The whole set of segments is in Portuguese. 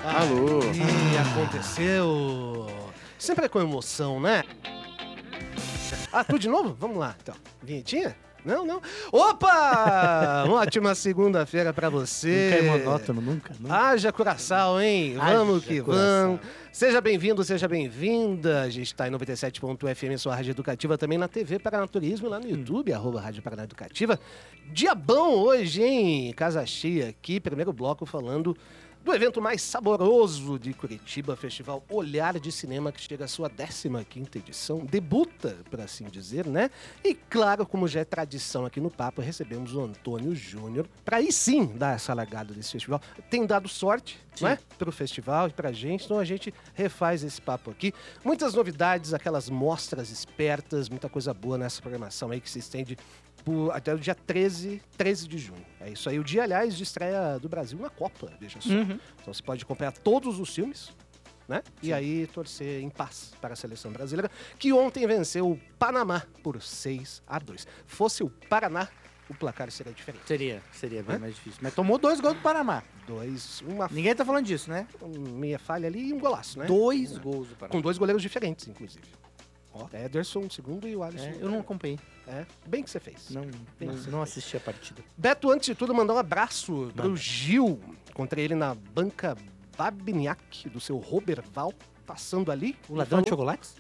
Alô. E aconteceu. Sempre é com emoção, né? Tudo de novo? Vamos lá, então. Vinhetinha? Não. Opa! Uma ótima segunda-feira pra você. Nunca é monótono, nunca. Haja coração, hein? Vamos que vamos. Seja bem-vindo, seja bem-vinda. A gente tá em 97.fm, sua rádio educativa, também na TV Paranaturismo, lá no YouTube, @Rádio Paraná Educativa. Dia bom hoje, hein? Casa cheia aqui, primeiro bloco falando do evento mais saboroso de Curitiba, Festival Olhar de Cinema, que chega à sua 15ª edição, debuta, por assim dizer, né? E claro, como já é tradição aqui no Papo, recebemos o Antônio Júnior, para aí sim dar essa largada desse festival. Tem dado sorte, né? Pro festival e pra gente, então a gente refaz esse papo aqui. Muitas novidades, aquelas mostras espertas, muita coisa boa nessa programação aí que se estende até o dia 13 de junho. É isso aí. O dia, aliás, de estreia do Brasil na Copa, veja só. Então você pode acompanhar todos os filmes, né? Sim. E aí torcer em paz para a seleção brasileira, que ontem venceu o Panamá por 6-2. Fosse o Paraná, o placar seria diferente. Seria bem mais difícil. Mas tomou 2 gols do Panamá. Ninguém tá falando disso, né? Meia falha ali e um golaço, né? 2 gols do Panamá. Com 2 goleiros diferentes, inclusive. Ederson, o segundo, e o Alisson. Eu não acompanhei. Bem que você fez. Não assisti a partida. Beto, antes de tudo, mandar um abraço pro Gil. Encontrei ele na banca Babiniak, do seu Roberval, passando ali. O ladrão de chocolates?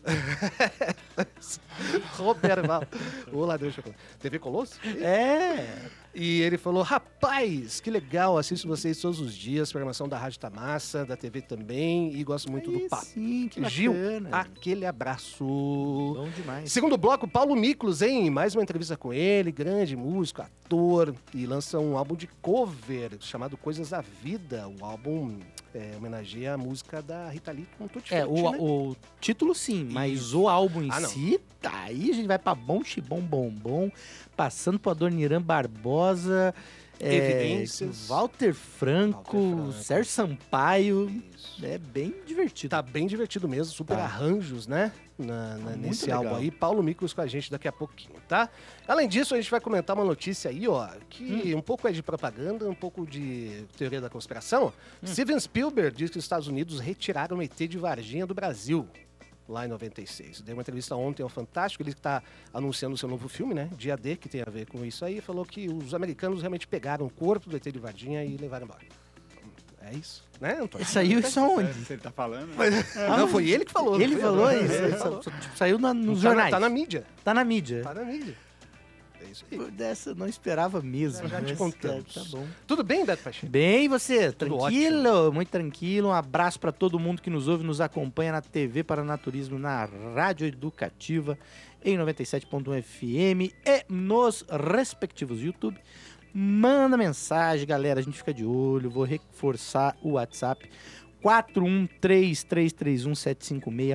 Roberval, o ladrão de chocolate. TV Colosso? E ele falou, rapaz, que legal, assisto vocês todos os dias, programação da Rádio Tamassa, da TV também, e gosto muito do papo. Sim, que Gil, bacana. aquele abraço. Bom demais. Segundo bloco, Paulo Miklos, hein? Mais uma entrevista com ele, grande músico, ator, e lança um álbum de cover chamado Coisas da Vida. O álbum homenageia a música da Rita Lee com Tutti Frutti, né? O título sim, mas o álbum em si, aí a gente vai pra Bom Xibom Bombom, passando pro Adoniran Barbosa, Evidências, Walter Franco, Sérgio Sampaio. Isso. É bem divertido. Tá bem divertido mesmo, super arranjos, né? Nesse legal. álbum aí. Paulo Miklos com a gente daqui a pouquinho, tá? Além disso, a gente vai comentar uma notícia aí, ó, que um pouco é de propaganda, um pouco de teoria da conspiração. Steven Spielberg diz que os Estados Unidos retiraram o ET de Varginha do Brasil, lá em 96. Deu uma entrevista ontem ao Fantástico, ele está anunciando o seu novo filme, né? Dia D, que tem a ver com isso aí, falou que os americanos realmente pegaram o corpo do ET de Varginha e levaram embora. É isso, né, Antônio? Saiu isso aonde? Se ele tá falando. Não, foi ele que falou. Ele falou isso? Ele falou. Tipo, saiu nos jornais. Tá na mídia. Tá na mídia. Tá na mídia. É isso aí. Dessa eu não esperava mesmo. Já te contamos. Tá bom. Tudo bem, Beto Pacheco? Bem, e você? Tudo Tranquilo? ótimo. Muito tranquilo. Um abraço para todo mundo que nos ouve, nos acompanha na TV Paranaturismo, na Rádio Educativa, em 97.1 FM e nos respectivos YouTube. Manda mensagem, galera. A gente fica de olho. Vou reforçar o WhatsApp 4133331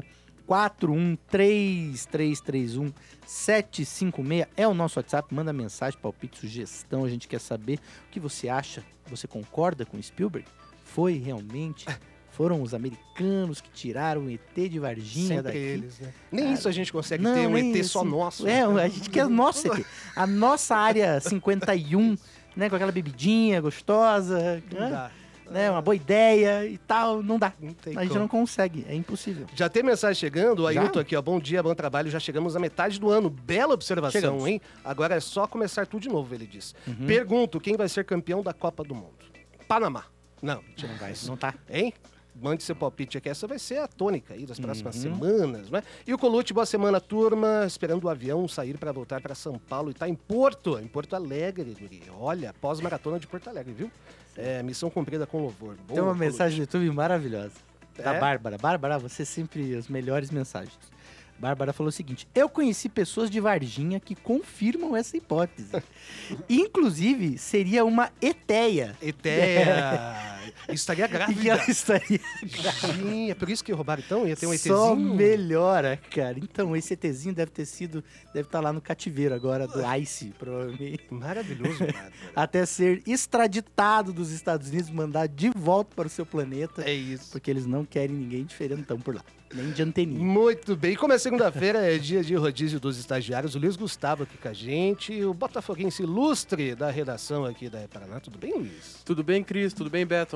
413331756 é o nosso WhatsApp. Manda mensagem, palpite, sugestão. A gente quer saber o que você acha. Você concorda com Spielberg? Foram os americanos que tiraram o ET de Varginha Sempre daqui? eles, né? Nem isso a gente consegue ter, um ET só nosso. A gente quer o nosso ET. A nossa área 51, né? Com aquela bebidinha gostosa. Não dá. Né, uma boa ideia e tal, não dá. A gente como. não consegue, é impossível. Já tem mensagem chegando, o Já? Ailton aqui, ó, bom dia, bom trabalho, já chegamos à metade do ano, bela observação, Chegamos. hein? Agora é só começar tudo de novo, ele diz. Pergunto, quem vai ser campeão da Copa do Mundo? Panamá. Não, Não vai, não tá. Hein? Mande seu palpite aqui, essa vai ser a tônica aí das próximas semanas, né? E o Colucci, boa semana, turma, esperando o avião sair para voltar para São Paulo e tá em Porto Alegre, guri. Olha, pós-maratona de Porto Alegre, viu? Missão cumprida com louvor. Boa, Tem uma Colucci. mensagem do YouTube maravilhosa. Da É? Bárbara. Bárbara, você sempre as melhores mensagens. Bárbara falou o seguinte: eu conheci pessoas de Varginha que confirmam essa hipótese. Inclusive, seria uma eteia. Eteia! Estaria E grávida. ela estaria Sim, é por isso que roubaram então? Ia ter um ETzinho? só melhora, cara. Então, esse ETzinho deve estar lá no cativeiro agora do ICE, provavelmente. Maravilhoso, Bárbara. Até ser extraditado dos Estados Unidos, mandar de volta para o seu planeta. É isso. Porque eles não querem ninguém diferentão por lá. Nem de anteninha. Muito bem. E como é segunda-feira, é dia de rodízio dos estagiários. O Luiz Gustavo aqui com a gente. O botafoguense ilustre da redação aqui da Paraná. Tudo bem, Luiz? Tudo bem, Cris? Tudo bem, Beto?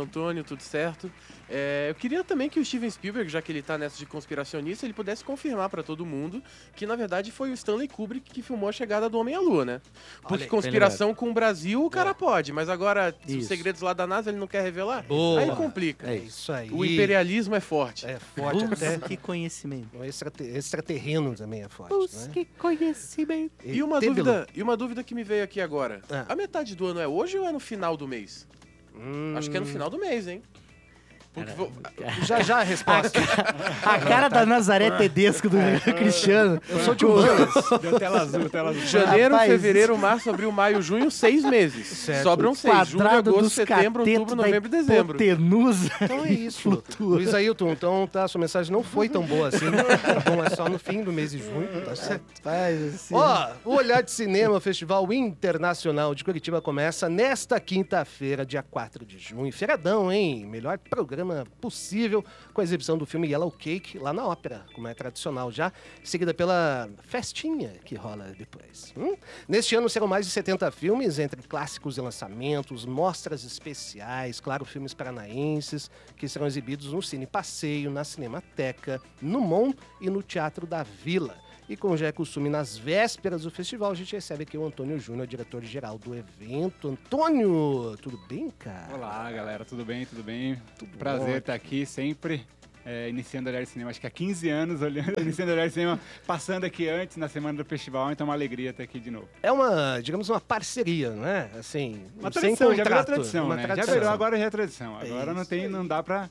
Antônio, tudo certo? Eu queria também que o Steven Spielberg, já que ele tá nessa de conspiracionista, ele pudesse confirmar pra todo mundo que, na verdade, foi o Stanley Kubrick que filmou a chegada do Homem à Lua, né? Porque Olha, conspiração com o Brasil, o cara pode, mas agora, os Isso. segredos lá da NASA ele não quer revelar, Boa. aí complica. É isso aí. O imperialismo é forte. É forte até. Busque conhecimento. O extraterreno também é forte, né? Busque conhecimento. E uma dúvida que me veio aqui agora. Ah. A metade do ano é hoje ou é no final do mês? Acho que é no final do mês, hein? Porque Já a resposta. A cara da Nazaré Tedesco do Cristiano. Eu sou de humanas. Deu tela azul, tela azul. janeiro, Rapaz, fevereiro, março, abril, maio, junho, 6 meses. Certo. Sobram 6. Julho, Quadrado agosto, dos setembro, catetos outubro, da novembro e dezembro. hipotenusa. Então é isso. Flutua. Luiz Ailton, então tá, sua mensagem não foi tão boa assim. Bom, é só no fim do mês de junho, tá certo? Faz assim. Ó, o Olhar de Cinema, o Festival Internacional de Curitiba começa nesta quinta-feira, dia 4 de junho. Feriadão, hein? Melhor programa possível, com a exibição do filme Yellow Cake lá na ópera, como é tradicional já, seguida pela festinha que rola depois. Neste ano serão mais de 70 filmes, entre clássicos e lançamentos, mostras especiais, claro, filmes paranaenses, que serão exibidos no Cine Passeio, na Cinemateca, no MON e no Teatro da Vila. E como já é costume, nas vésperas do festival, a gente recebe aqui o Antônio Júnior, diretor-geral do evento. Antônio, tudo bem, cara? Olá, galera, tudo bem? Tudo bem? Tudo Prazer ótimo. estar aqui sempre. Iniciando o Olhar de Cinema, acho que há 15 anos, iniciando o Olhar de Cinema, passando aqui antes, na semana do festival, então é uma alegria estar aqui de novo. É uma, digamos, uma parceria, não é? Assim, Uma sem tradição, já virou contrato, tradição, uma né? tradição. Já virou, agora já é tradição. Agora isso não dá pra...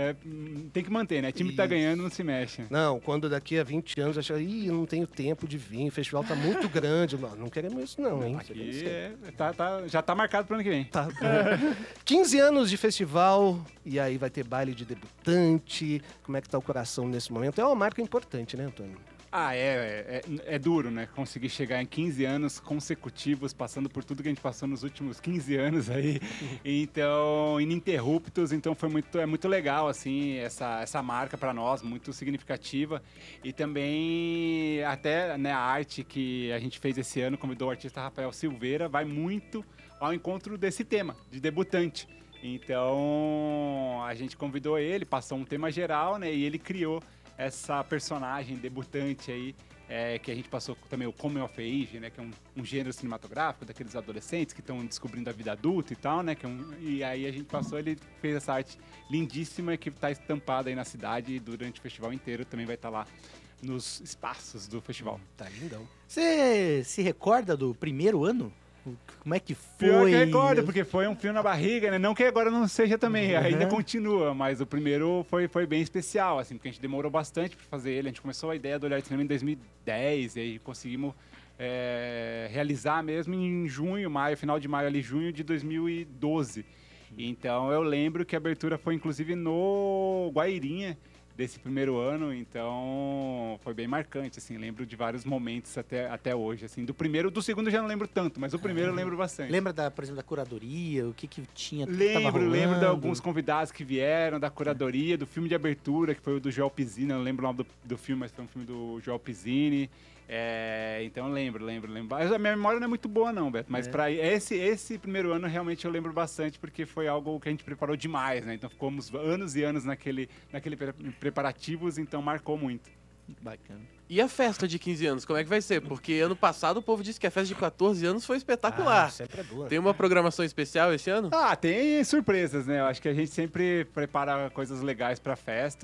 tem que manter, né? Time que tá Isso. ganhando não se mexe. Não, quando daqui a 20 anos achar, eu não tenho tempo de vir, o festival tá muito grande. Não queremos isso não, hein? Aqui já tá marcado pro ano que vem. Tá. 15 anos de festival, e aí vai ter baile de debutante. Como é que tá o coração nesse momento? É uma marca importante, né, Antônio? É duro, né? Conseguir chegar em 15 anos consecutivos, passando por tudo que a gente passou nos últimos 15 anos aí. Então, ininterruptos. Então, é muito legal, assim, essa marca para nós, muito significativa. E também, até né, a arte que a gente fez esse ano, convidou o artista Rafael Silveira, vai muito ao encontro desse tema, de debutante. Então, a gente convidou ele, passou um tema geral, né? E ele criou essa personagem debutante aí, que a gente passou também o Coming of Age, né, que é um gênero cinematográfico daqueles adolescentes que estão descobrindo a vida adulta e tal, né, e aí a gente passou, ele fez essa arte lindíssima que está estampada aí na cidade e durante o festival inteiro também vai estar lá nos espaços do festival. Tá lindão. Você se recorda do primeiro ano? Como é que Pior foi? que recordo, porque foi um fio na barriga, né? Não que agora não seja também, ainda continua, mas o primeiro foi bem especial, assim, porque a gente demorou bastante para fazer ele. A gente começou a ideia do Olhar de Cinema em 2010 e aí conseguimos realizar mesmo em junho, maio, final de maio ali, junho de 2012. Então eu lembro que a abertura foi inclusive no Guairinha desse primeiro ano, então foi bem marcante, assim, lembro de vários momentos até hoje, assim, do segundo eu já não lembro tanto, mas o primeiro eu lembro bastante. Lembra, por exemplo, da curadoria, o que tinha, o que tava Lembro de rolando? alguns convidados que vieram, da curadoria, do filme de abertura, que foi o do Joel Pizzini, eu não lembro o nome do filme, mas foi um filme do Joel Pizzini. Então eu lembro. A minha memória não é muito boa não, Beto, mas para esse primeiro ano realmente eu lembro bastante, porque foi algo que a gente preparou demais, né? Então ficamos anos e anos naquele preparativos, então marcou muito. Bacana. E a festa de 15 anos, como é que vai ser? Porque ano passado o povo disse que a festa de 14 anos foi espetacular. Sempre é boa. Tem uma programação especial esse ano? Tem surpresas, né? Eu acho que a gente sempre prepara coisas legais pra festa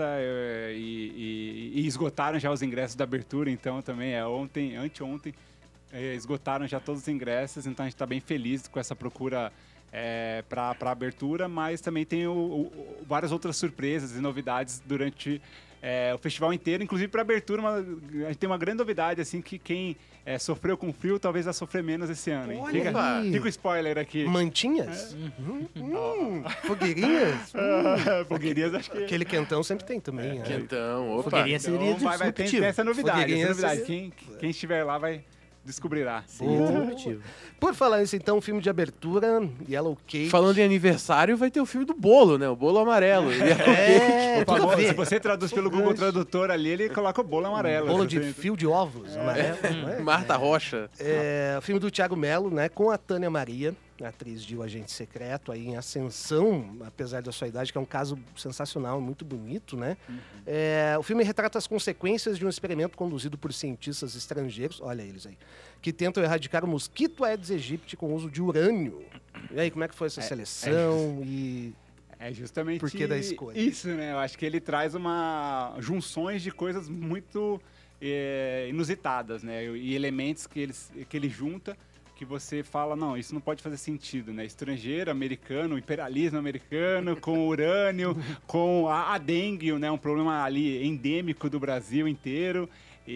e esgotaram já os ingressos da abertura, então também anteontem, esgotaram já todos os ingressos, então a gente tá bem feliz com essa procura para abertura, mas também tem várias outras surpresas e novidades durante o festival inteiro, inclusive para abertura, a gente tem uma grande novidade, assim, que quem sofreu com frio talvez vai sofrer menos esse ano, hein? Olha aí. Fica o spoiler aqui. Mantinhas? Fogueirinhas? Fogueirinhas, acho que... Aquele quentão sempre tem também. né? Quentão, opa. Fogueirinha seria Então, vai ter disruptivo. essa novidade. Fogueirinhas, Quem estiver lá vai descobrirá. Seria disruptivo. Por falar nisso, então, filme de abertura, Yellow Cake. Falando em aniversário, vai ter o filme do bolo, né? O bolo amarelo. Tudo a Se ver. você traduz pelo Google Tradutor ali, ele coloca o bolo amarelo. Bolo de fio de ovos, amarelo. não é? Marta Rocha. O filme do Thiago Melo, né, com a Tânia Maria. a atriz de O Agente Secreto, aí em ascensão, apesar da sua idade, que é um caso sensacional, muito bonito, né? O filme retrata as consequências de um experimento conduzido por cientistas estrangeiros, olha eles aí, que tentam erradicar o mosquito Aedes aegypti com o uso de urânio. E aí, como é que foi essa seleção e... É justamente por que da escolha? Isso, né? Eu acho que ele traz junções de coisas muito inusitadas, né? E elementos que ele junta que você fala, não, isso não pode fazer sentido, né? Estrangeiro, americano, imperialismo americano, com urânio, com a dengue, né? Um problema ali endêmico do Brasil inteiro.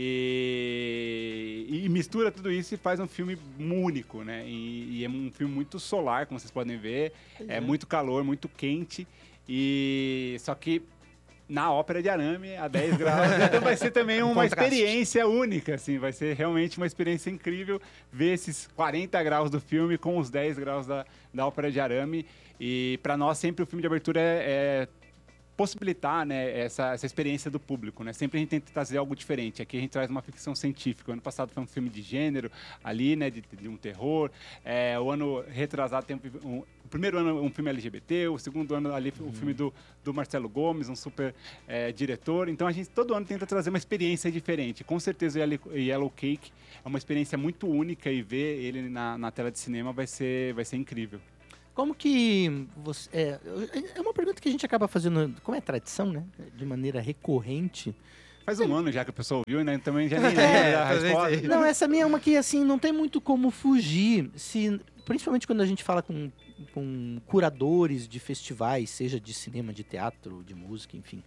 E mistura tudo isso e faz um filme único, né? E é um filme muito solar, como vocês podem ver. É muito calor, muito quente. Só que na Ópera de Arame, a 10 graus, então vai ser também uma experiência única, assim. Vai ser realmente uma experiência incrível ver esses 40 graus do filme com os 10 graus da Ópera de Arame. E para nós sempre o filme de abertura é possibilitar, né, essa experiência do público, né? Sempre a gente tenta trazer algo diferente. Aqui a gente traz uma ficção científica. O ano passado foi um filme de gênero ali, né, de um terror. O ano retrasado tem o primeiro ano um filme LGBT, o segundo ano ali um filme do Marcelo Gomes, um super diretor. Então a gente todo ano tenta trazer uma experiência diferente. Com certeza o Yellow Cake é uma experiência muito única e ver ele na tela de cinema vai ser incrível. Como que você... É uma pergunta que a gente acaba fazendo, como é tradição, né? De maneira recorrente. Faz um ano já que a pessoa ouviu, né? Também já nem lembra a resposta. Não, essa minha é uma que, assim, não tem muito como fugir. Principalmente quando a gente fala com curadores de festivais, seja de cinema, de teatro, de música, enfim.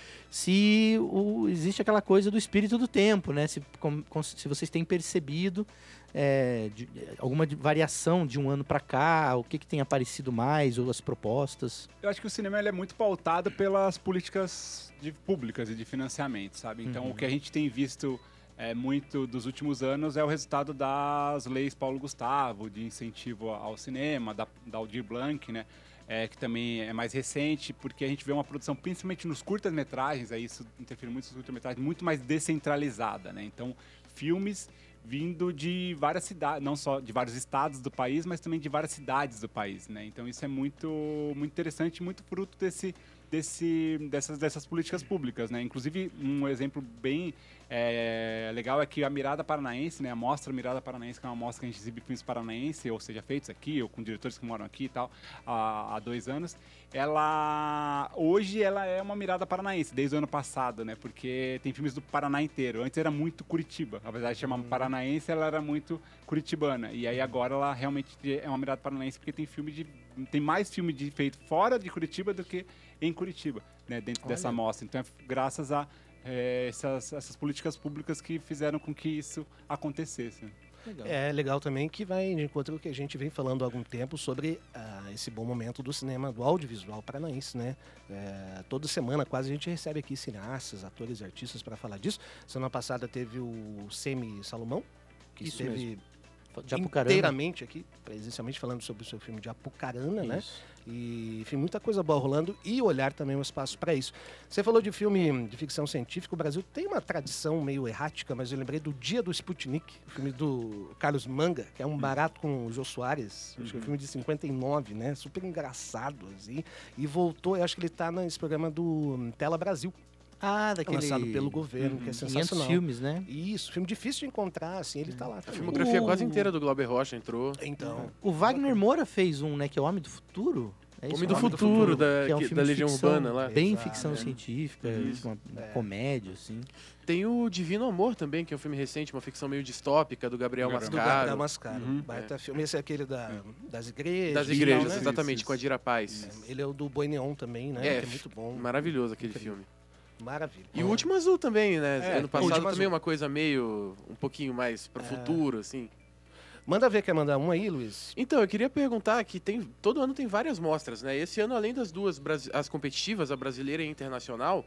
Existe aquela coisa do espírito do tempo, né? Se vocês têm percebido alguma variação de um ano para cá, o que tem aparecido mais, ou as propostas. Eu acho que o cinema ele é muito pautado pelas políticas públicas e de financiamento, sabe? Então, o que a gente tem visto muito dos últimos anos é o resultado das leis Paulo Gustavo, de incentivo ao cinema, da Aldir Blanc, né? Que também é mais recente, porque a gente vê uma produção, principalmente nos curtas-metragens, isso interfere muito nos curtas-metragens, muito mais descentralizada, né? Então, filmes vindo de várias cidades, não só de vários estados do país, mas também de várias cidades do país, né? Então, isso é muito, muito interessante, muito fruto dessas políticas públicas, né? Inclusive, um exemplo bem legal é que a Mirada Paranaense, né? A Mostra Mirada Paranaense, que é uma mostra que a gente exibe filmes paranaenses, ou seja, feitos aqui, ou com diretores que moram aqui e tal, há 2 anos, hoje ela é uma Mirada Paranaense, desde o ano passado, né? Porque tem filmes do Paraná inteiro. Antes era muito Curitiba, apesar de chamar paranaense, ela era muito curitibana. E aí agora ela realmente é uma Mirada Paranaense, porque tem mais filme feito fora de Curitiba do que em Curitiba, né? Dentro dessa mostra. Então é graças a essas políticas públicas que fizeram com que isso acontecesse. Legal. É legal também que vai de encontro com o que a gente vem falando há algum tempo sobre esse bom momento do cinema, do audiovisual paranaense, né? Toda semana quase a gente recebe aqui cineastas, atores e artistas para falar disso. Semana passada teve o Semi Salomão, que Isso esteve mesmo. De Apucarana. inteiramente aqui, presencialmente falando sobre o seu filme de Apucarana, né? E, enfim, muita coisa boa rolando e olhar também um espaço para isso. Você falou de filme de ficção científica, o Brasil tem uma tradição meio errática, mas eu lembrei do Dia do Sputnik, o filme do Carlos Manga, que é um barato com o Jô Soares, acho que é um filme de 59, né? Super engraçado, assim, e voltou, eu acho que ele tá nesse programa do Tela Brasil. Daquele... lançado pelo governo, que é sensacional. 500 filmes, né? Isso, filme difícil de encontrar, assim, ele tá lá A também. filmografia quase inteira do Glauber Rocha entrou. Então, O Wagner Moura fez um, né, que é o Homem do Futuro. É isso? Homem do Futuro, Que é um filme da de Legião ficção, Urbana lá. Bem Exato, ficção científica, uma comédia, assim. Tem o Divino Amor também, que é um filme recente, uma ficção meio distópica, do Gabriel do Gabriel Mascaro. Mascaro. Baita filme. Esse é aquele das igrejas. Das igrejas, né? exatamente, Isso. com a Dira Paz. Ele é o do Boi Neon também, né? Que é muito bom. Maravilhoso aquele filme. Maravilha. E o Último Azul também, né? Ano o passado Último também Azul. uma coisa meio... um pouquinho mais pro futuro, assim. Manda ver, quer mandar um aí, Luiz? Então, eu queria perguntar que todo ano tem várias mostras, né? Esse ano, além das duas, as competitivas, a brasileira e a internacional,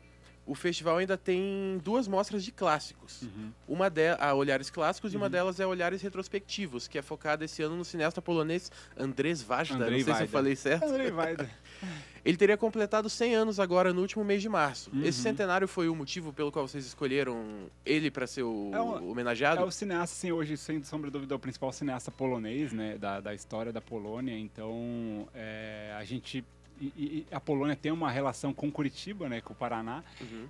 o festival ainda tem 2 mostras de clássicos. Uma Olhares Clássicos e uma delas é Olhares Retrospectivos, que é focada esse ano no cineasta polonês Andrzej Wajda. Não sei se eu falei certo. Andrzej Wajda. Ele teria completado 100 anos agora no último mês de março. Esse centenário foi o motivo pelo qual vocês escolheram ele para ser o homenageado? É o cineasta, assim, hoje, sem sombra de dúvida, é o principal cineasta polonês, né, da história da Polônia. Então, a gente... E a Polônia tem uma relação com Curitiba, né, com o Paraná.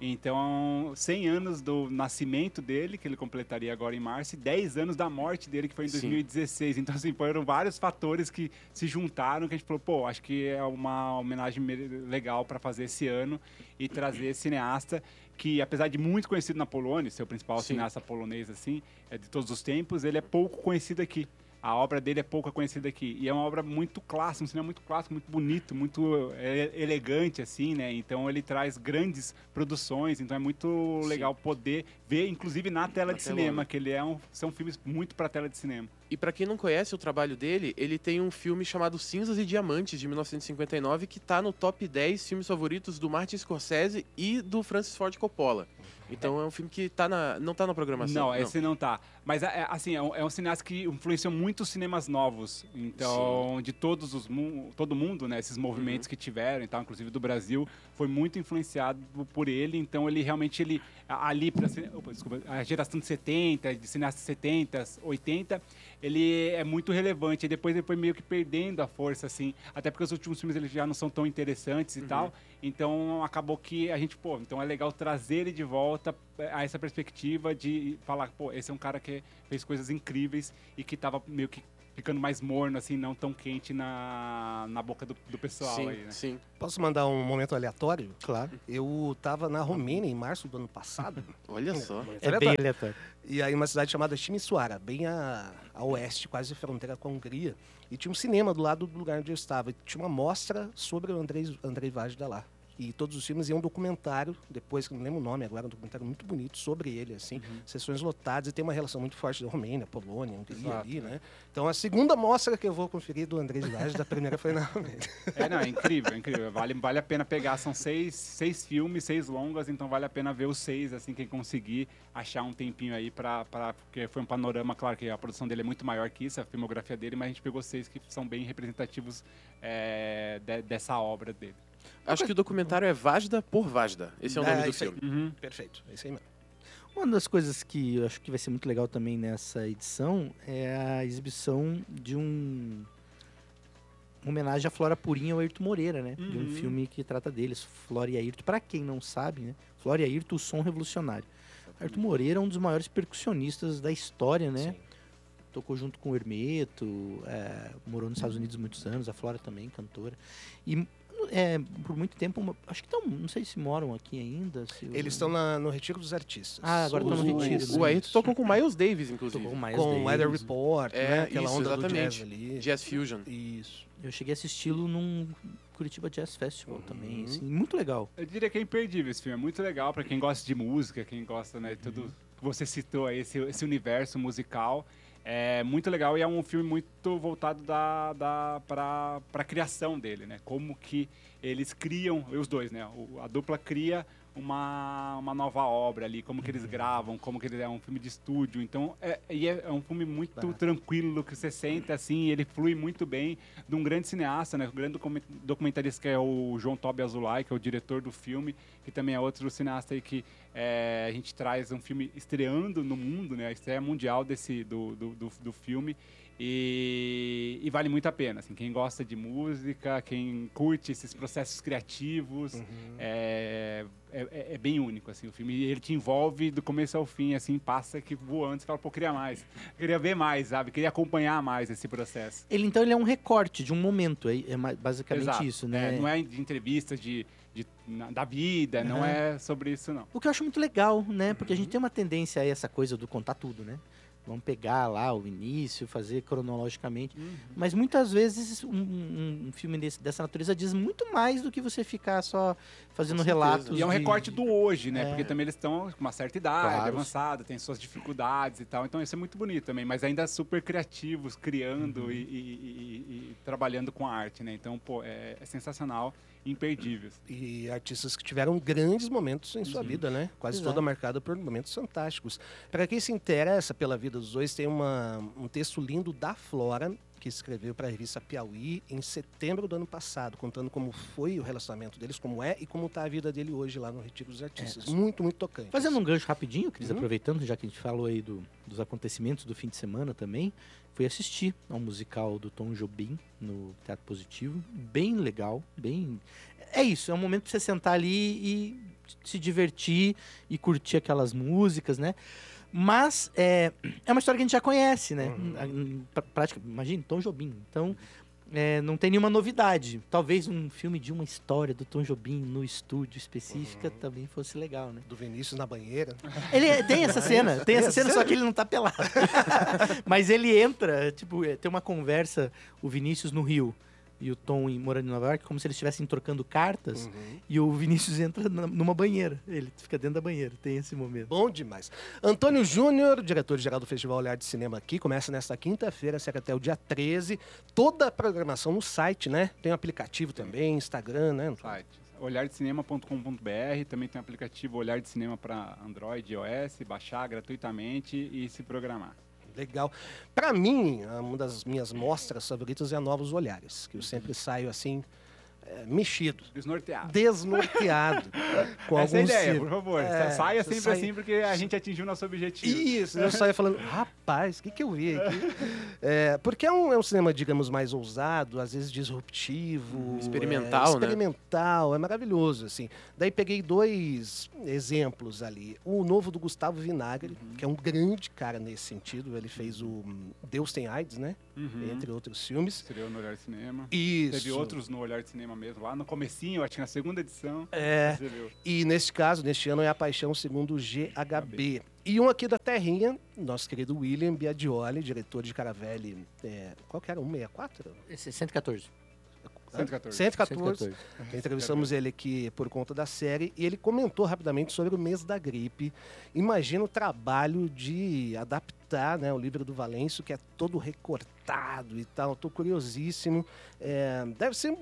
Então, 100 anos do nascimento dele, que ele completaria agora em março, e 10 anos da morte dele, que foi em 2016. Então, assim, foram vários fatores que se juntaram, que a gente falou, pô, acho que é uma homenagem legal para fazer esse ano e trazer esse cineasta que, apesar de muito conhecido na Polônia, ser o principal cineasta polonês, assim, de todos os tempos, ele é pouco conhecido aqui. A obra dele é pouco conhecida aqui. E é uma obra muito clássica, um cinema muito clássico, muito bonito, muito elegante, assim, né? Então ele traz grandes produções, então é muito legal poder ver, inclusive na tela de cinema, que são filmes muito para tela de cinema. E para quem não conhece o trabalho dele, ele tem um filme chamado Cinzas e Diamantes, de 1959, que tá no top 10 filmes favoritos do Martin Scorsese e do Francis Ford Coppola. Então é um filme que não tá na programação. Não, esse não tá. Mas, assim, é um cineasta que influenciou muitos cinemas novos. Então, de todo mundo, né? Esses movimentos que tiveram, então, inclusive do Brasil, foi muito influenciado por ele. Então, ele realmente, ali para a geração de 70, de cineastas 70, 80, ele é muito relevante. E depois ele foi meio que perdendo a força, assim. Até porque os últimos filmes eles já não são tão interessantes e tal. Então, acabou que a gente, então é legal trazer ele de volta a essa perspectiva de falar, esse é um cara que fez coisas incríveis e que tava meio que ficando mais morno, assim, não tão quente na boca do pessoal aí, né? Sim. Posso mandar um momento aleatório? Claro. Eu tava na Romênia em março do ano passado. Olha só. É bem aleatório. E aí uma cidade chamada Timisoara, bem a oeste, quase fronteira com a Hungria. E tinha um cinema do lado do lugar onde eu estava. E tinha uma mostra sobre o Andrzej Wajda lá. E todos os filmes iam um documentário, depois que não lembro o nome agora, um documentário muito bonito sobre ele, assim, sessões lotadas, e tem uma relação muito forte da Romênia, Polônia, Hungria ali, né? Então a segunda mostra que eu vou conferir do Andrzej Wajda, a primeira foi na Romênia. É incrível, é incrível. Vale a pena pegar, são seis filmes, 6 longas, então vale a pena ver os 6, assim, quem conseguir achar um tempinho aí porque foi um panorama, claro que a produção dele é muito maior que isso, a filmografia dele, mas a gente pegou 6 que são bem representativos dessa obra dele. Acho que o documentário é Vajda por Vajda. Esse é o nome do filme. Perfeito, é isso aí mesmo. Uma das coisas que eu acho que vai ser muito legal também nessa edição é a exibição de uma homenagem à Flora Purim e ao Ayrton Moreira, né? De um filme que trata deles, Flora e Ayrton. Pra quem não sabe, né? Flora e Ayrton, o som revolucionário. Ayrton Moreira é um dos maiores percussionistas da história, né? Sim. Tocou junto com o Hermeto, morou nos Estados Unidos muitos anos, a Flora também, cantora. E por muito tempo, acho que não sei se moram aqui ainda. Eles estão no Retiro dos Artistas. Ah, agora estão no Retiro. O Ayrton tocou com o Miles Davis, inclusive. Tocou com o Weather Report, né? Aquela isso, onda exatamente. do jazz ali. Jazz Fusion. Isso. Eu cheguei a assisti-lo num Curitiba Jazz Festival também, assim, muito legal. Eu diria que é imperdível esse filme, é muito legal pra quem gosta de música, quem gosta, né, tudo que você citou aí, esse universo musical. É muito legal e é um filme muito voltado para a criação dele, né? Como que eles criam, os dois, né? A dupla cria uma nova obra ali, como que eles gravam, como que ele é um filme de estúdio. Então, é um filme muito tranquilo, que você senta assim, ele flui muito bem, de um grande cineasta, né? Um grande documentarista que é o João Tobi Azulay, que é o diretor do filme, que também é outro cineasta aí que a gente traz um filme estreando no mundo, né? A estreia mundial do filme. E vale muito a pena, assim, quem gosta de música, quem curte esses processos criativos, é bem único, assim, o filme, ele te envolve do começo ao fim, assim, passa que voando, você fala, queria mais, queria ver mais, sabe, queria acompanhar mais esse processo. Ele é um recorte de um momento, é basicamente Exato. isso, né? Não é de entrevista da vida, não é sobre isso, não. O que eu acho muito legal, né, porque a gente tem uma tendência a essa coisa do contar tudo, né? Vamos pegar lá o início, fazer cronologicamente. Mas muitas vezes um filme dessa natureza diz muito mais do que você ficar só fazendo relatos. E é um recorte do hoje, né? Porque também eles estão com uma certa idade, Claro. avançada, tem suas dificuldades e tal. Então isso é muito bonito também. Mas ainda super criativos, criando e trabalhando com a arte, né? Então, é sensacional. imperdíveis. E artistas que tiveram grandes momentos em sua vida, né? Quase Exato. toda marcada por momentos fantásticos. Para quem se interessa pela vida dos dois, tem um texto lindo da Flora, que escreveu para a revista Piauí em setembro do ano passado, contando como foi o relacionamento deles, como é e como está a vida dele hoje lá no Retiro dos Artistas. Muito, muito tocante. Fazendo um gancho rapidinho, Cris, aproveitando, já que a gente falou aí dos acontecimentos do fim de semana também, fui assistir ao musical do Tom Jobim no Teatro Positivo. Bem legal, bem... É isso, é um momento pra você sentar ali e se divertir e curtir aquelas músicas, né? Mas é uma história que a gente já conhece, né? Imagina, Tom Jobim. Então, não tem nenhuma novidade. Talvez um filme de uma história do Tom Jobim no estúdio específica também fosse legal, né? Do Vinícius na banheira. Tem essa cena, só que ele não tá pelado. Mas ele entra, tem uma conversa, o Vinícius no Rio e o Tom morando em Nova York, como se eles estivessem trocando cartas, e o Vinícius entra numa banheira. Ele fica dentro da banheira, tem esse momento. Bom demais. Antônio Júnior, diretor-geral do Festival Olhar de Cinema aqui, começa nesta quinta-feira, segue até o dia 13. Toda a programação no site, né? Tem um aplicativo também, Instagram, né? Site. olhardecinema.com.br, também tem o aplicativo Olhar de Cinema para Android e iOS, baixar gratuitamente e se programar. Legal. Para mim, uma das minhas mostras favoritas é a Novos Olhares, que eu sempre saio assim, mexido, Desnorteado. desnorteado. Com Essa é a alguns ideia, filmes. por favor. Saia sempre assim, porque a gente atingiu o nosso objetivo. Isso, eu saio falando, rapaz, o que eu vi aqui? Porque é um cinema, digamos, mais ousado, às vezes disruptivo. Experimental, né? Experimental, é maravilhoso, assim. Daí peguei 2 exemplos ali. O novo do Gustavo Vinagre, que é um grande cara nesse sentido. Ele fez o Deus Tem AIDS, né? Entre outros filmes. Estreou no Olhar de Cinema. Isso. Teve outros no Olhar de Cinema mesmo, lá no comecinho, acho que na segunda edição. Você viu. E neste caso, neste ano, é A Paixão segundo o GHB. E um aqui da terrinha, nosso querido William Biadioli, diretor de Caravelli. Qual que era? 164? Esse é 114. 114. 114. Entrevistamos ele aqui por conta da série e ele comentou rapidamente sobre o mês da gripe. Imagina o trabalho de adaptar, né, o livro do Valêncio, que é todo recortado e tal. Estou curiosíssimo. Deve ser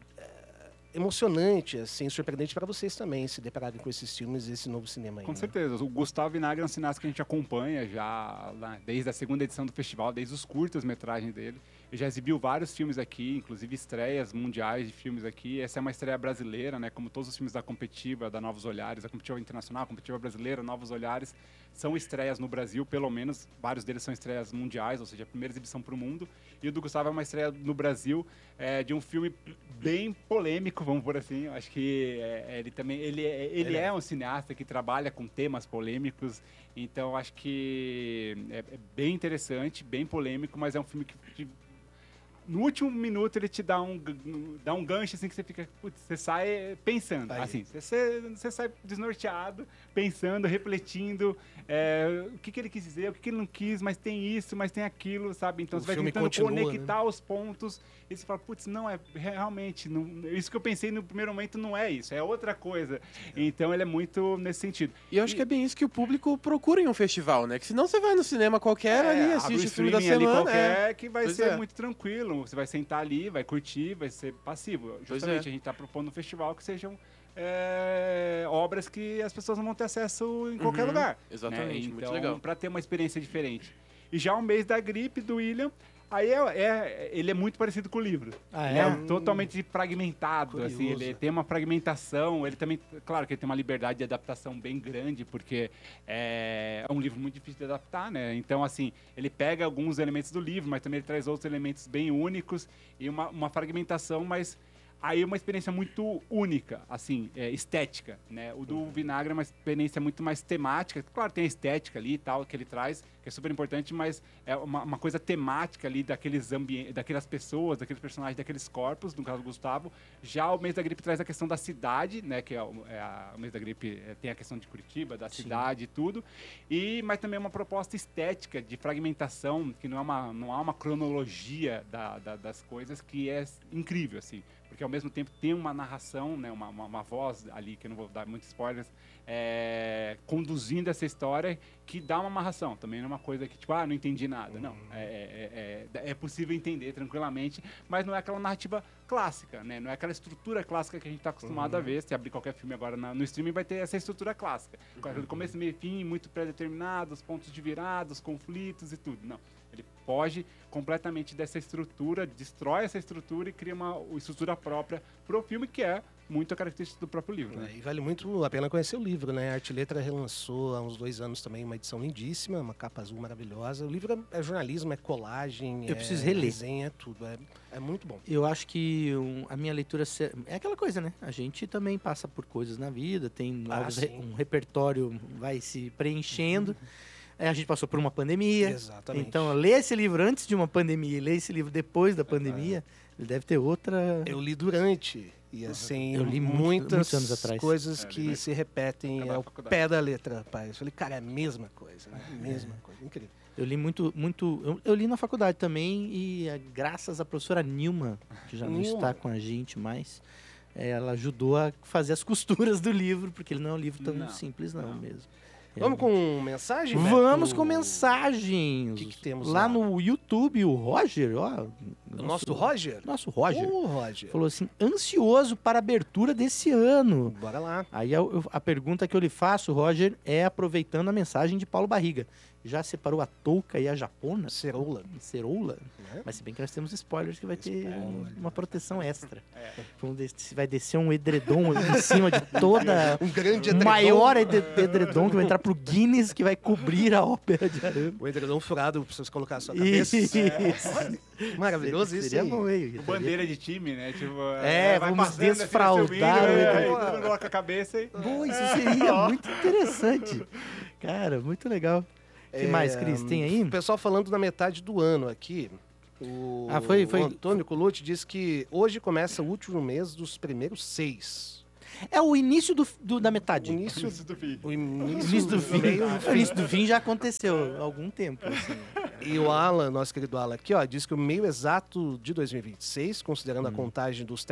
emocionante, assim, surpreendente para vocês também se depararem com esses filmes e esse novo cinema aí. Com né? certeza. O Gustavo Vinagre é um cineasta que a gente acompanha já desde a segunda edição do festival, desde os curtas-metragens dele. Ele já exibiu vários filmes aqui, inclusive estreias mundiais de filmes aqui. Essa é uma estreia brasileira, né? Como todos os filmes da Competitiva, da Novos Olhares, a Competitiva Internacional, a Competitiva Brasileira, Novos Olhares, são estreias no Brasil, pelo menos. Vários deles são estreias mundiais, ou seja, a primeira exibição para o mundo. E o do Gustavo é uma estreia no Brasil de um filme bem polêmico, vamos por assim. Acho que ele é um cineasta que trabalha com temas polêmicos. Então, acho que é bem interessante, bem polêmico, mas é um filme que no último minuto ele te dá um gancho assim que você fica, putz, você sai pensando, assim, você sai desnorteado, pensando, refletindo o que ele quis dizer, o que ele não quis, mas tem isso, mas tem aquilo, sabe? Então você vai tentando conectar os pontos e você fala, putz, não, realmente, isso que eu pensei no primeiro momento não é isso, é outra coisa. Então ele é muito nesse sentido. E eu acho que é bem isso que o público procura em um festival, né? Que senão você vai no cinema qualquer ali, assiste o filme da semana. Ali qualquer que vai Pois ser muito tranquilo. Você vai sentar ali, vai curtir, vai ser passivo. Justamente, a gente está propondo no festival que sejam obras que as pessoas não vão ter acesso em qualquer lugar. Exatamente, né? muito legal. Então, para ter uma experiência diferente. E já o mês da gripe do William, aí ele é muito parecido com o livro. Ele é totalmente fragmentado, assim, ele tem uma fragmentação, ele também, claro que ele tem uma liberdade de adaptação bem grande, porque é um livro muito difícil de adaptar, né? Então, assim, ele pega alguns elementos do livro, mas também ele traz outros elementos bem únicos e uma fragmentação, mas aí é uma experiência muito única, assim, estética, né? O do Vinagre é uma experiência muito mais temática. Claro, tem a estética ali e tal, que ele traz, que é super importante, mas é uma coisa temática ali daqueles ambientes, daquelas pessoas, daqueles personagens, daqueles corpos, no caso do Gustavo. Já o Mês da Gripe traz a questão da cidade, né? Que o Mês da Gripe tem a questão de Curitiba, da cidade e tudo. Mas também uma proposta estética de fragmentação, que não há uma cronologia das coisas, que é incrível, assim. Porque ao mesmo tempo tem uma narração, né, uma voz ali, que eu não vou dar muitos spoilers, conduzindo essa história, que dá uma amarração. Também não é uma coisa que, tipo, não entendi nada. Não, é possível entender tranquilamente, mas não é aquela narrativa clássica, né? Não é aquela estrutura clássica que a gente tá acostumado a ver. Se abrir qualquer filme agora no streaming, vai ter essa estrutura clássica. Do começo, meio e fim, muito pré-determinados, pontos de virados, conflitos e tudo. Não. Ele foge completamente dessa estrutura, destrói essa estrutura e cria uma estrutura própria pro filme, que é muito a característica do próprio livro. Né? E vale muito a pena conhecer o livro, né? A Arte e Letra relançou há uns 2 anos também uma edição lindíssima, uma capa azul maravilhosa. O livro é jornalismo, é colagem, Eu preciso reler. desenho, é tudo. É muito bom. Eu acho que a minha leitura é aquela coisa, né? A gente também passa por coisas na vida, tem um repertório vai se preenchendo. A gente passou por uma pandemia. Exatamente. Então, ler esse livro antes de uma pandemia e ler esse livro depois da pandemia, ele deve ter outra... Eu li durante. E assim, Eu li muitos muitos anos atrás. coisas que se repetem Acabar ao a faculdade. pé da letra, rapaz. Eu falei, cara, é a mesma coisa, né? Mesma coisa. Incrível. Eu li muito... Eu li na faculdade também e graças à professora Nilma, que já não Nilma. está com a gente mais, ela ajudou a fazer as costuras do livro, porque ele não é um livro tão Não, simples não mesmo. Vamos com mensagem, Beto? Vamos com mensagens. O que temos lá lá? no YouTube, o Roger, ó. O nosso Roger? Nosso Roger. O Roger. Falou assim, ansioso para a abertura desse ano. Bora lá. Aí a pergunta que eu lhe faço, Roger, é aproveitando a mensagem de Paulo Barriga. Já separou a touca e a japona? Ceroula. Ceroula? Né? Mas se bem que nós temos spoilers que vai ter uma proteção extra. É. Vai descer um edredom em cima de toda... Um grande O edredom. maior edredom que vai entrar pro Guinness, que vai cobrir a ópera de arame. O edredom furado pra você colocar a sua cabeça. Isso. Maravilhoso isso Seria aí. bom, hein? Bandeira de time, né? Tipo, É, vai vamos passando, assim, desfraudar subindo, o aí edredom. todo mundo coloca a cabeça e... Boa, isso seria muito interessante. Cara, muito legal. O que mais, Cris? Tem aí? O pessoal falando na metade do ano aqui. O, Foi. o Antônio Colucci disse que hoje começa o último mês dos primeiros 6. É o início da metade. O início do fim. O início do fim. meio, O início do fim já aconteceu há algum tempo. Assim. E o Alan, nosso querido Alan aqui, ó, diz que o meio exato de 2026, considerando a contagem dos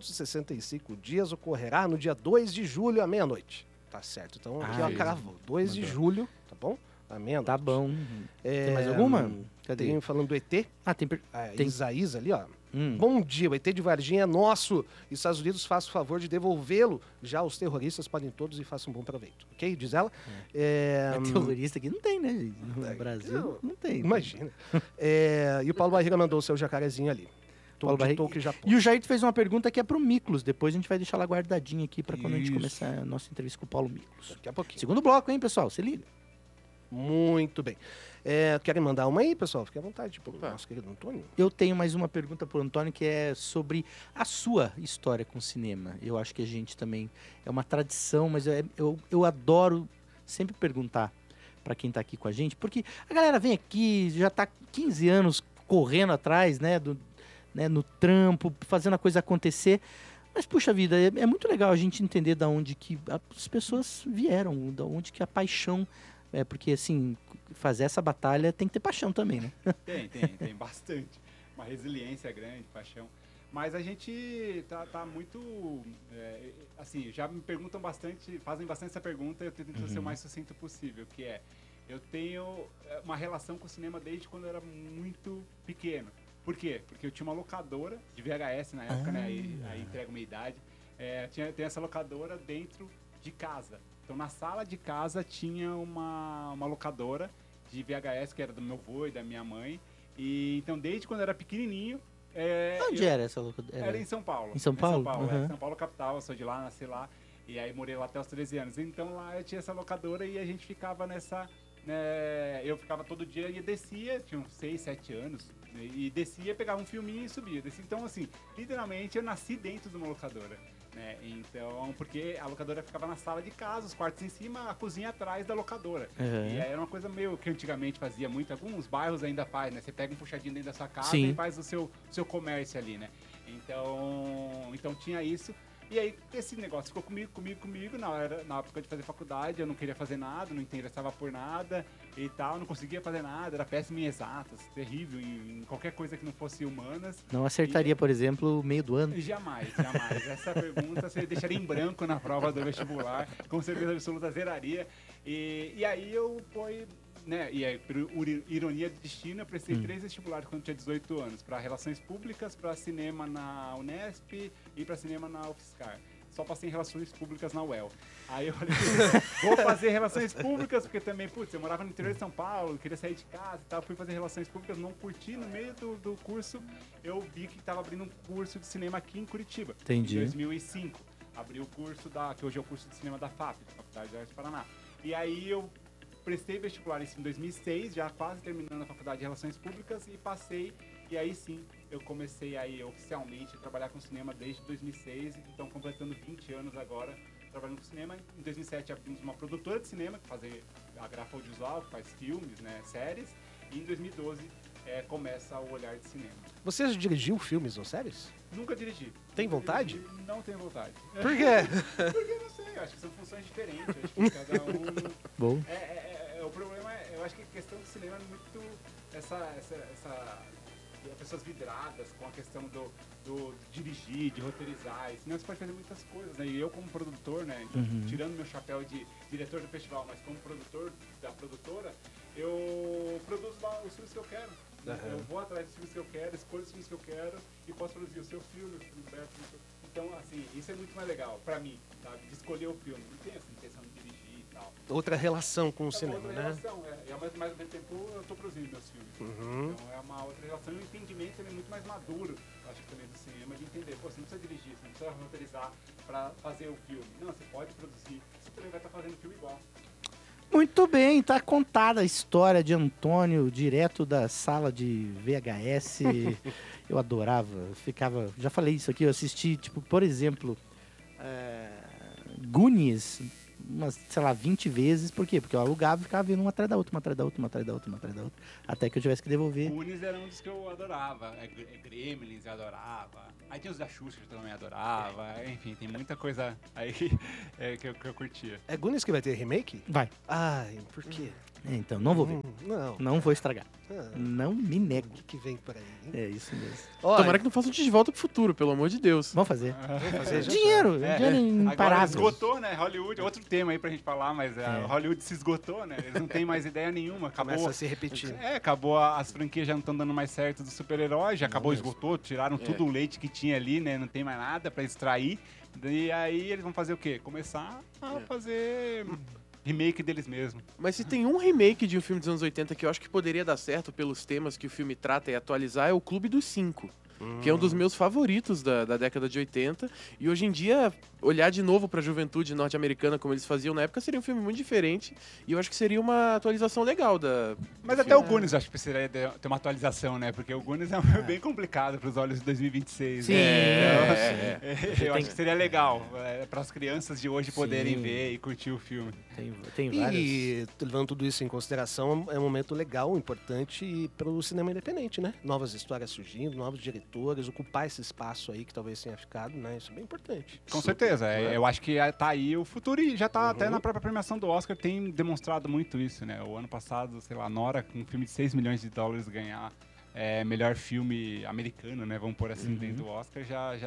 365 dias, ocorrerá no dia 2 de julho à meia-noite. Tá certo. Então aqui, ó, beleza. cravou. 2 de julho, tá bom? À meia-noite. Tá bom. É, Tem mais alguma? Cadê? Tem falando do ET. Ah, tem... tem- Isaías ali, ó. Hum. Bom dia, o ET de Varginha é nosso. E os Estados Unidos faça o favor de devolvê-lo. Já os terroristas podem todos e façam um bom proveito. Ok? Diz ela. Mas terrorista aqui não tem, né? gente? No Brasil não tem. Imagina. E o Paulo Barriga mandou o seu jacarezinho ali. Paulo De Barriga. Tolkien, Japão. E o Jair fez uma pergunta que é pro Miklos. Depois a gente vai deixar lá guardadinha aqui pra quando a gente Isso. começar a nossa entrevista com o Paulo Miklos. Daqui a pouquinho. Segundo bloco, hein, pessoal? Se liga. Muito bem. Querem mandar uma aí, pessoal? Fique à vontade, pro Opa. nosso querido Antônio. Eu tenho mais uma pergunta pro Antônio que é sobre a sua história com o cinema. Eu acho que a gente também... É uma tradição, mas eu adoro sempre perguntar pra quem tá aqui com a gente, porque a galera vem aqui, já tá 15 anos correndo atrás, né, no trampo, fazendo a coisa acontecer. Mas, puxa vida, é muito legal a gente entender da onde que as pessoas vieram, da onde que a paixão... porque, assim, fazer essa batalha tem que ter paixão também, né? Tem bastante. Uma resiliência grande, paixão. Mas a gente tá muito... assim, já me perguntam bastante, fazem bastante essa pergunta e eu tento ser o mais sucinto possível, que é... Eu tenho uma relação com o cinema desde quando eu era muito pequeno. Por quê? Porque eu tinha uma locadora de VHS na época, né? Aí entrega minha idade. Tem essa locadora dentro de casa. Então, na sala de casa tinha uma locadora de VHS, que era do meu avô e da minha mãe. E, então, desde quando eu era pequenininho... Onde era essa locadora? Era em São Paulo. Em São Paulo? Uhum. São Paulo capital, eu sou de lá, nasci lá. E aí morei lá até os 13 anos. Então, lá eu tinha essa locadora e a gente ficava nessa... eu ficava todo dia e descia, tinha uns 6, 7 anos. E descia, pegava um filminho e subia. Então, assim, literalmente eu nasci dentro de uma locadora. Né? Então, porque a locadora ficava na sala de casa, os quartos em cima, a cozinha atrás da locadora. Uhum. E aí era uma coisa meio que antigamente fazia muito, alguns bairros ainda faz, né? Você pega um puxadinho dentro da sua casa Sim. e faz o seu comércio ali, né? Então tinha isso. E aí esse negócio ficou comigo na época de fazer faculdade, eu não queria fazer nada, não interessava por nada e tal, não conseguia fazer nada, era péssimo em exatas, terrível em qualquer coisa que não fosse humanas. Não acertaria, por exemplo, o meio do ano? Jamais. Essa pergunta você deixaria em branco na prova do vestibular, com certeza absoluta zeraria. E aí eu fui né, e aí, por ironia de destino, eu prestei 3 vestibulares quando tinha 18 anos, para Relações Públicas, para cinema na Unesp e para cinema na UFSCar. Só passei em Relações Públicas na UEL. Aí eu falei, vou fazer Relações Públicas, porque também, putz, eu morava no interior de São Paulo, queria sair de casa e tal, fui fazer Relações Públicas, não curti, no meio do curso, eu vi que estava abrindo um curso de cinema aqui em Curitiba. Entendi. Em 2005. Abri o curso que hoje é o curso de cinema da FAP, da Faculdade de Artes do Paraná. E aí eu prestei vestibular isso em 2006, já quase terminando a Faculdade de Relações Públicas, e passei, e aí sim, eu comecei aí oficialmente a trabalhar com cinema desde 2006, então completando 20 anos agora trabalhando com cinema. Em 2007 abrimos uma produtora de cinema, que faz a Grafa Audiovisual, que faz filmes, né, séries, e em 2012 começa o Olhar de Cinema. Você já dirigiu filmes ou séries? Nunca dirigi. Tem vontade? Não tenho vontade. Por quê? Porque eu não sei, eu acho que são funções diferentes, eu acho que cada um... Bom. O problema eu acho que a questão do cinema é muito pessoas vidradas com a questão do dirigir, de roteirizar. E senão você pode fazer muitas coisas, né? E eu como produtor, né? Então, tirando meu chapéu de diretor do festival, mas como produtor da produtora, eu produzo lá os filmes que eu quero. Eu vou atrás dos filmes que eu quero, escolho os filmes que eu quero e posso produzir o seu filme, o filme Humberto. Então, assim, isso é muito mais legal pra mim, sabe? De escolher o filme. Não tem essa intenção de dirigir e tal. Outra relação com o cinema, outra né? relação, e ao mesmo tempo eu tô produzindo meus filmes. Então é uma outra relação e o entendimento também é muito mais maduro, acho que também do cinema, de entender, pô, você não precisa dirigir, você não precisa roteirizar pra fazer o filme. Não, você pode produzir, você também vai estar fazendo o filme igual. Muito bem, tá contada a história de Antônio, direto da sala de VHS. Eu adorava, já falei isso aqui, eu assisti, tipo, por exemplo, Goonies, umas, sei lá, 20 vezes. Por quê? Porque eu alugava e ficava vendo uma atrás da outra, até que eu tivesse que devolver. Goonies era um dos que eu adorava, Gremlins eu adorava, aí tinha os da Xuxa que eu também adorava, enfim, tem muita coisa aí que eu curtia. É Goonies que vai ter remake? Vai. Ai, por quê? Então, não vou ver. Não. Não vou estragar. Ah, Não me nego. o que vem por aí, hein? É isso mesmo. Olha, Tomara que não façam de volta pro futuro, pelo amor de Deus. Vamos fazer. vamos fazer já. Dinheiro Agora imparável. esgotou, né? Hollywood, outro tema aí pra gente falar, mas Hollywood se esgotou, né? Eles não têm mais ideia nenhuma. Acabou, Começa a se repetir. acabou as franquias já não estão dando mais certo dos super-heróis, já acabou, esgotou, tiraram tudo o leite que tinha ali, né? Não tem mais nada pra extrair. E aí eles vão fazer o quê? Começar a fazer remake deles mesmos. Mas se tem um remake de um filme dos anos 80 que eu acho que poderia dar certo pelos temas que o filme trata e atualizar, é o Clube dos Cinco. Que é um dos meus favoritos da década de 80. E hoje em dia, olhar de novo pra juventude norte-americana como eles faziam na época seria um filme muito diferente. E eu acho que seria uma atualização legal Mas até o Goonies eu acho que precisaria ter uma atualização, né? Porque o Goonies é um filme bem complicado pros olhos de 2026. Sim. Né? Eu acho que seria legal para as crianças de hoje poderem Sim. ver e curtir o filme. Tem vários. E levando tudo isso em consideração, é um momento legal, importante para o cinema independente, né? Novas histórias surgindo, novos diretores, ocupar esse espaço aí que talvez tenha ficado, né? Isso é bem importante. Com certeza. Eu acho que tá aí o futuro e já tá até na própria premiação do Oscar, tem demonstrado muito isso, né? O ano passado, sei lá, Nora, com um filme de 6 milhões de dólares ganhar melhor filme americano, né? Vamos pôr assim dentro do Oscar,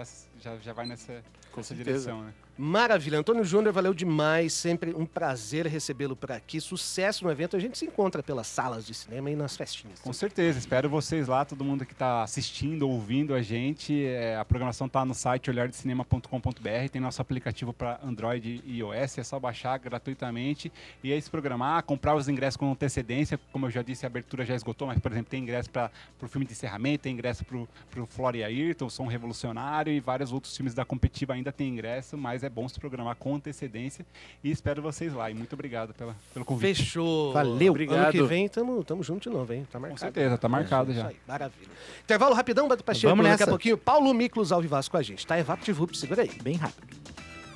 já vai nessa direção, né? Maravilha. Antônio Júnior, valeu demais. Sempre um prazer recebê-lo por aqui. Sucesso no evento. A gente se encontra pelas salas de cinema e nas festinhas. Com certeza. Espero vocês lá, todo mundo que está assistindo, ouvindo a gente. A programação está no site olhardecinema.com.br. Tem nosso aplicativo para Android e iOS. É só baixar gratuitamente e aí se programar, comprar os ingressos com antecedência. Como eu já disse, a abertura já esgotou, mas, por exemplo, tem ingresso para o filme de encerramento, tem ingresso para o Flória Ayrton, Som Revolucionário e vários outros filmes da Competitiva ainda tem ingresso, mas é bom se programar com antecedência e espero vocês lá. E muito obrigado pelo convite. Fechou. Valeu. Obrigado. Ano que vem tamo junto de novo, hein? Tá marcado. Com certeza, tá marcado Isso já. aí, maravilha. Intervalo rapidão, Beto Pacheco. Vamos Daqui a nessa. pouquinho, Paulo Miklos ao Vivaz com a gente. Tá? EvaptVup, segura aí. Bem rápido.